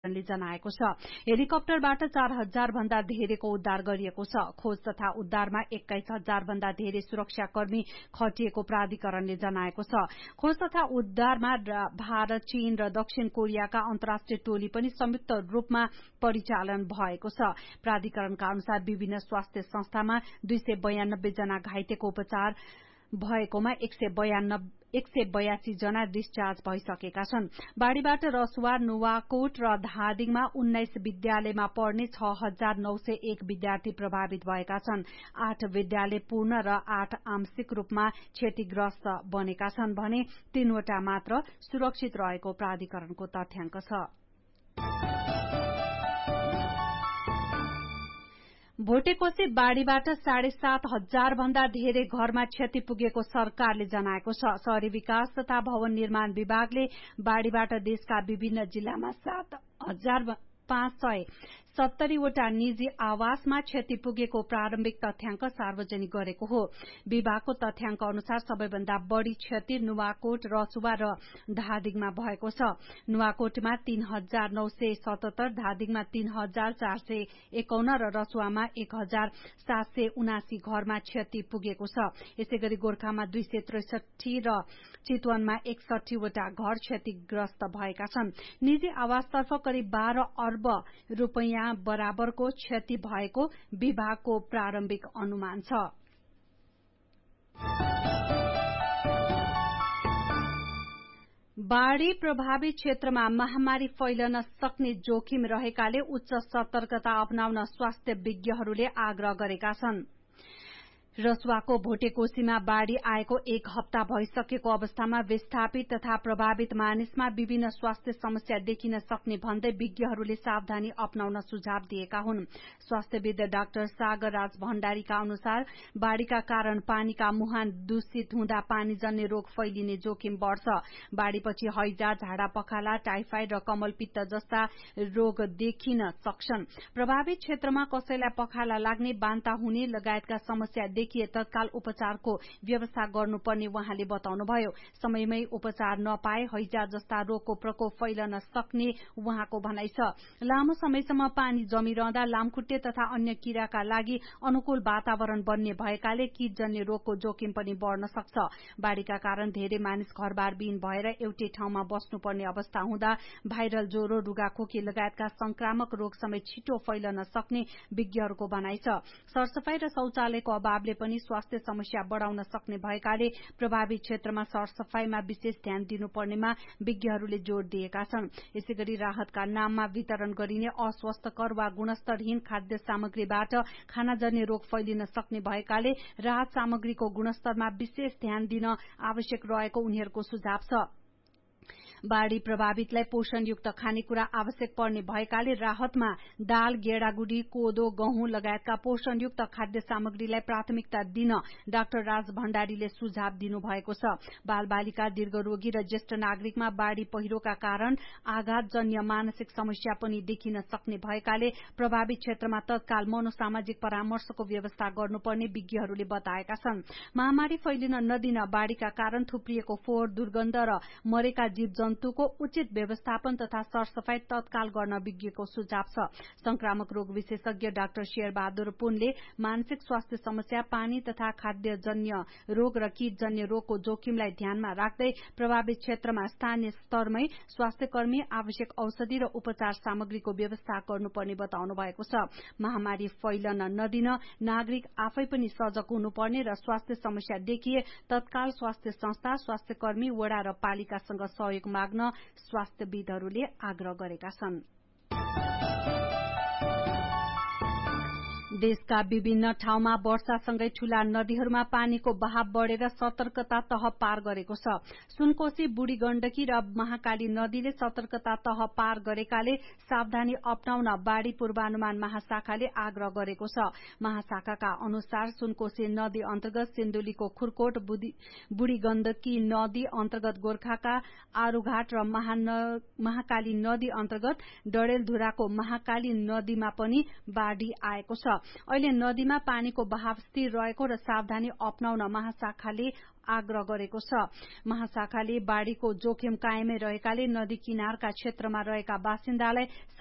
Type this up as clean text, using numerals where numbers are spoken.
ले जनाएको छ। हेलिकप्टरबाट 4000 भन्दा धेरैको उद्धार गरिएको छ। खोज तथा उद्धारमा 21000 भन्दा धेरै सुरक्षाकर्मी खटिएको प्राधिकरणले जनाएको छ। खोज तथा उद्धारमा भारत, चीन र दक्षिण कोरियाका अन्तर्राष्ट्रिय टोली पनि संयुक्त रूपमा परिचालन भएको छ। प्राधिकरणका अनुसार विभिन्न स्वास्थ्य संस्थामा 292 जना घाइतेको उपचार भएकोमा 182 जना डिस्चार्ज भइसकेका छन्। बाढ़ीबाट रसुवा, नुवाकोट र धादिङमा 19 विद्यालयमा पढ्ने 6901 विद्यार्थी प्रभावित भएका छन्। 8 विद्यालय पूर्ण र 8 आंशिक रूपमा क्षतिग्रस्त बनेका छन् भने 3 वटा मात्र सुरक्षित रहेको प्राधिकरणको तथ्याङ्क छ। भोटेकोशी बाढ़ीबाट 7500 भन्दा धेरै घरमा क्षति पुगेको सरकारले जनाएको छ। शहरी विकास तथा भवन निर्माण विभागले बाढ़ीबाट देशका विभिन्न जिल्लामा 7570 वटा निजी आवासमा क्षति पुगेको प्रारम्भिक तथ्याङ्क सार्वजनिक गरेको हो। विभागको तथ्याङ्क अनुसार सबैभन्दा बढ़ी क्षति नुवाकोट, रसुवा र धादिङमा भएको छ। नुवाकोटमा 3977, धादिङमा 3451 र रसुवामा 1779 घरमा क्षति पुगेको छ। यसैगरी गोर्खामा 263 र चितवनमा 61 वटा घर क्षतिग्रस्त भएका छन्। निजी आवासतर्फ करिब 12 अर्ब रुपैयाँ बराबरको क्षति भएको विभागको प्रारम्भिक अनुमान छ। बाढ़ी प्रभावित क्षेत्रमा महामारी फैलन सक्ने जोखिम रहेकाले उच्च सतर्कता अपनाउन स्वास्थ्य विज्ञहरूले आग्रह गरेका छन्। रसुवाको भोटेकोशीमा बाढ़ी आएको 1 हप्ता भइसकेको अवस्थामा विस्थापित तथा प्रभावित मानिसमा विभिन्न स्वास्थ्य समस्या देखिन सक्ने भन्दै विज्ञहरूले सावधानी अपनाउन सुझाव दिएका हुन्। स्वास्थ्यविद डाक्टर सागर राज भण्डारीका अनुसार बाढ़ीका कारण पानीका मुहान दूषित हुँदा पानीजन्य रोग फैलिने जोखिम बढ़छ। बाढ़ीपछि हैजा, झाडा पखाला, टाइफाइड र कमलपित्त जस्ता रोग देखिन सक्छन्। प्रभावित क्षेत्रमा कसैलाई पखाला लाग्ने, बान्ता हुने लगायतका समस्या देखिए तत्काल उपचारको व्यवस्था गर्नुपर्ने उहाँले बताउनुभयो। समयमै उपचार नपाए हैजा जस्ता रोगको प्रकोप फैलन सक्ने उहाँको भनाइ छ। लामो समयसम्म पानी जमिरहँदा लामखुट्टे तथा अन्य किराका लागि अनुकूल वातावरण बन्ने भएकाले कीटजन्य रोगको जोखिम पनि बढ़न सक्छ। बाढ़ीका कारण धेरै मानिस घरबारविहीन भएर एउटै ठाउँमा बस्नुपर्ने अवस्था हुँदा भाइरल ज्वरो, रुगाखोकी लगायतका संक्रामक रोग समेत छिटो फैलन सक्ने विज्ञहरूको भनाइ छ। सरसफाई र शौचालयको अभावले पनि स्वास्थ्य समस्या बढ़ाउन सक्ने भएकाले प्रभावित क्षेत्रमा सरसफाईमा विशेष ध्यान दिनुपर्नेमा विज्ञहरूले जोड़ दिएका छन्। यसैगरी राहतका नाममा वितरण गरिने अस्वस्थकर वा गुणस्तरहीन खाद्य सामग्रीबाट खानाजन्य रोग फैलिन सक्ने भएकाले राहत सामग्रीको गुणस्तरमा विशेष ध्यान दिन आवश्यक रहेको उनीहरूको सुझाव छ। बाढ़ी प्रभावितलाई पोषणयुक्त खानेकुरा आवश्यक पर्ने भएकाले राहतमा दाल, गेडागुडी, कोदो, गहुँ लगायतका पोषणयुक्त खाद्य सामग्रीलाई प्राथमिकता दिन डाक्टर राज भण्डारीले सुझाव दिनुभएको छ। बालबालिका, दीर्घरोगी र ज्येष्ठ नागरिकमा बाढ़ी पहिरोका कारण आघातजन्य मानसिक समस्या पनि देखिन सक्ने भएकाले प्रभावित क्षेत्रमा तत्काल मनोसामाजिक परामर्शको व्यवस्था गर्नुपर्ने विज्ञहरूले बताएका छन्। महामारी फैलिन नदिन बाढ़ीका कारण थुप्रिएको फोहोर, दुर्गन्ध र मरेका जीव जन्तुको उचित व्यवस्थापन तथा सरसफाई तत्काल गर्न विज्ञको सुझाव छ। संक्रामक रोग विशेषज्ञ डाक्टर शेरबहादुर पुनले मानसिक स्वास्थ्य समस्या, पानी तथा खाद्यजन्य रोग र कीटजन्य रोगको जोखिमलाई ध्यानमा राख्दै प्रभावित क्षेत्रमा स्थानीय स्तरमै स्वास्थ्यकर्मी, आवश्यक औषधि र उपचार सामग्रीको व्यवस्था गर्नुपर्ने बताउनु भएको छ। महामारी फैलन नदिन नागरिक आफै पनि सजग हुनुपर्ने र स्वास्थ्य समस्या देखिए तत्काल स्वास्थ्य संस्था, स्वास्थ्यकर्मी, वडा र पालिकासँग सहयोग माग्न स्वास्थ्यविदहरूले आग्रह गरेका छन्। देशका विभिन्न ठाउँमा वर्षासँगै ठूला नदीहरूमा पानीको बहाव बढ़ेर सतर्कता तह पार गरेको छ। सुनकोशी, बुढी गण्डकी र महाकाली नदीले सतर्कता तह पार गरेकाले सावधानी अपनाउन बाढ़ी पूर्वानुमान महाशाखाले आग्रह गरेको छ। महाशाखाका अनुसार सुनकोशी नदी अन्तर्गत सिन्धुलीको खुरकोट, बुढी गण्डकी नदी अन्तर्गत गोर्खाका आरूघाट र महाकाली नदी अन्तर्गत डडेलधुराको महाकाली नदीमा पनि बाढ़ी आएको छ। अहिले नदीमा पानीको बहाव स्थिर रहेको र सावधानी अपनाउन महाशाखाले आग्रह गरेको छ। महाशाखाले बाढ़ीको जोखिम कायमै रहेकाले नदी किनारका क्षेत्रमा रहेका बासिन्दालाई